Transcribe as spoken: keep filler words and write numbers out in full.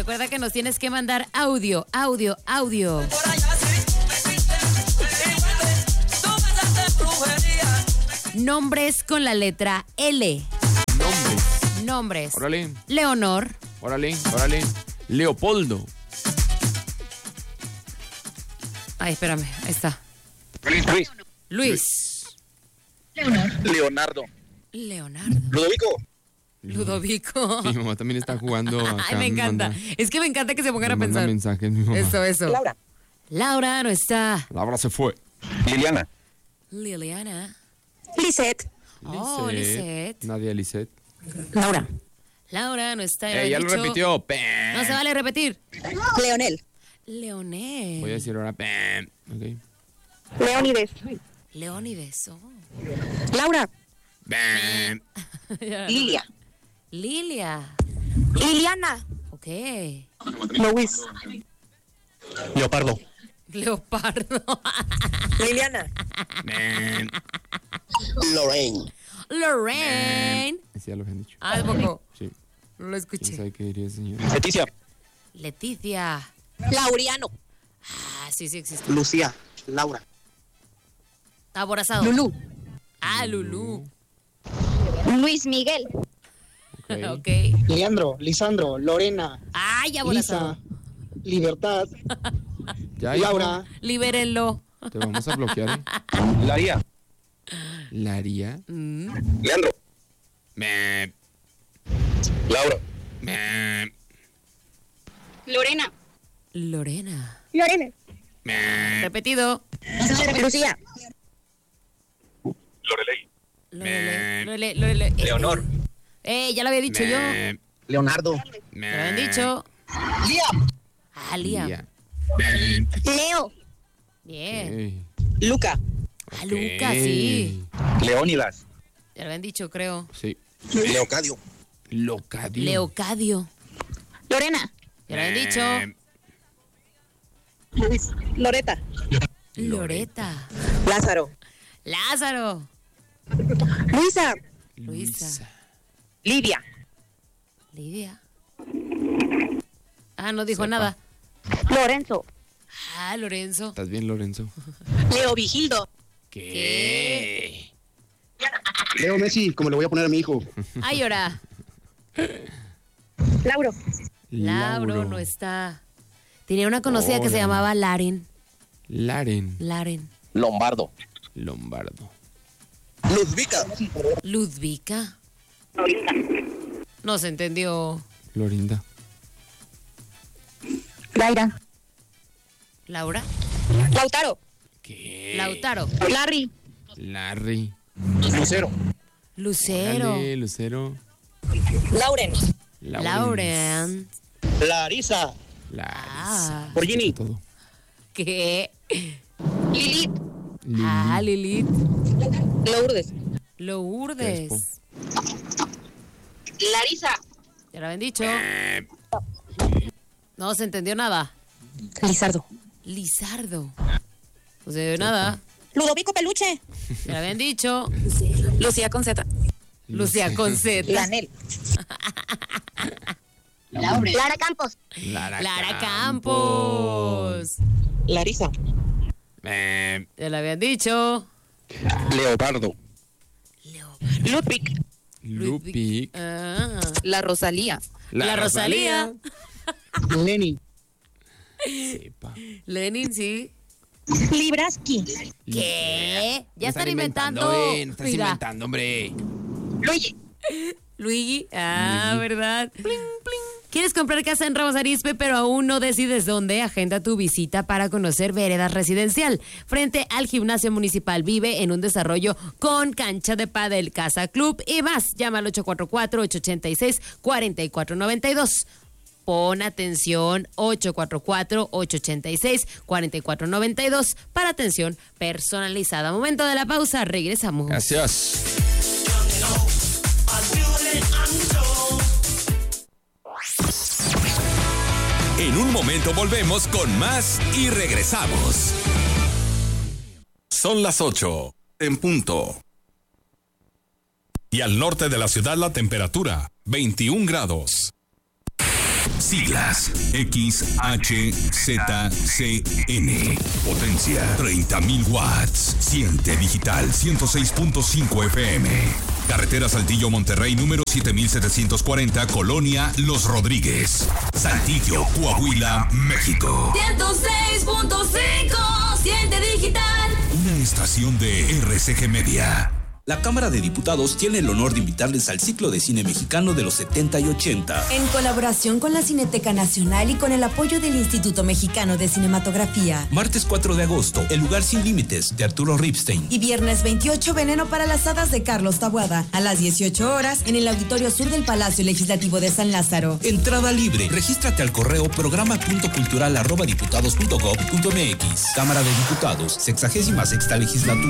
Recuerda que nos tienes que mandar audio, audio, audio. Nombres con la letra L. Nombres. Nombres. Órale. Leonor. Órale, órale. Leopoldo. Ay, espérame, ahí está. Luis. Luis. Leonardo. Leonardo. Ludovico. Ludovico. Mi mamá también está jugando acá. Ay, me encanta. Manda, Es que me encanta que se pongan a me manda pensar. mensajes, mi mamá. Eso, eso. Laura. Laura no está. Laura se fue. Liliana. Liliana. Lisette. Oh, Lisette. Nadia Lisette. Laura. Laura no está. Eh, ya lo dicho. repitió. No se vale repetir. Leonel. Leonel. Voy a decir ahora. Pam. Ok. Leónides. Leónides. Oh. Laura. Bam. Lilia. Lilia. Liliana. Ok. Luis. Leopardo. Leopardo. Liliana. Bam. Lorraine. Lorraine. Así ya lo habían dicho. Ah, ¿de poco? Sí. No lo ¿Quién escuché. sabe qué diría, señor? Leticia. Leticia. Lauriano. Ah, sí, sí existe. Lucía. Laura. Aborazado. Lulú. Ah, Lulú. Luis Miguel. Ok. Ok. Leandro, Lisandro, Lorena, Ay, aborazado. Lisa, Libertad, Ya, hijo, Laura, Libérenlo. te vamos a bloquear. ¿eh? Laria. Laria. Mm. Leandro. Bam. Laura. Bam. Lorena. Lorena. Lorena. Bam. Repetido. Lucía. Lorelei. Lorele, Lorele, Lorele. Eh, Leonor. Eh, ya lo había dicho yo. Bam. Leonardo. Te lo habían dicho. Lía. Ah, Lía. Lía. Leo. Bien. Ok. Luca. Ah, Lucas, sí. Leónidas. Ya lo habían dicho, creo. Sí. Leocadio. Locadio. Leocadio. Lorena. Ya lo habían dicho. Luis. Loreta. Loreta. Lázaro. Lázaro. Luisa. Luisa. Lidia. Lidia. Ah, no dijo Sepa. nada. Lorenzo. Ah, Lorenzo. ¿Estás bien, Lorenzo? Leo Vigildo. ¿Qué? Leo Messi, como le voy a poner a mi hijo. Ay, ahora. Lauro. Lauro no está. Tenía una conocida que se Órale. llamaba Laren. Laren. Laren. Lombardo. Lombardo. Ludvica. Ludvica. No se entendió. Florinda. Daira. Laura. Lautaro. ¿Qué? Lautaro. Larry. Larry. Lucero. Lucero. Dale, Lucero. Lauren. Laurens. Lauren. Larisa. Larisa. Ah. Borgini. Todo. ¿Qué? Lilith. Lili. Ah, Lilith. Lourdes. Lourdes. Crespo. Larisa. Ya lo habían dicho. No se entendió nada. Lizardo. Lizardo. No se entendió nada. Ludovico Peluche. Ya lo habían dicho. Lucía Conceta. Lucía con Z. Lanel. Lara Campos. Lara, Clara Campos. Larisa. Eh, Ya lo habían dicho. Leopardo. Ludwig. Lupi. Ah. La Rosalía. La Rosalía. Lenny, Sepa. Lenin, sí. Libraski. ¿Qué? Ya No están inventando. eh, no estás Mira. inventando, hombre. Luigi. Luigi. Ah, Luigi. ¿verdad? Pling, pling. ¿Quieres comprar casa en Ramos Arizpe, pero aún no decides dónde? Agenda tu visita para conocer Veredas Residencial. Frente al gimnasio municipal, vive en un desarrollo con cancha de pádel, casa club y más. Llama al ocho cuatro cuatro, ocho ocho seis, cuatro cuatro nueve dos. Pon atención, ocho cuatro cuatro, ocho ocho seis, cuatro cuatro nueve dos para atención personalizada. Momento de la pausa, regresamos. Gracias. En un momento volvemos con más y regresamos. Son las ocho en punto. Y al norte de la ciudad la temperatura, veintiún grados. Siglas X H Z C N. Potencia treinta mil watts. Siente digital ciento seis punto cinco F M. Carretera Saltillo Monterrey número siete mil setecientos cuarenta, Colonia Los Rodríguez, Saltillo, Coahuila, México. ciento seis punto cinco, siente digital. Una estación de R C G Media. La Cámara de Diputados tiene el honor de invitarles al ciclo de cine mexicano de los setenta y ochenta. En colaboración con la Cineteca Nacional y con el apoyo del Instituto Mexicano de Cinematografía. Martes cuatro de agosto, El lugar sin límites, de Arturo Ripstein. Y viernes veintiocho, Veneno para las hadas, de Carlos Taboada. A las dieciocho horas, en el Auditorio Sur del Palacio Legislativo de San Lázaro. Entrada libre. Regístrate al correo programa punto cultural arroba diputados punto gob punto mx. Cámara de Diputados, sexagésima sexta legislatura.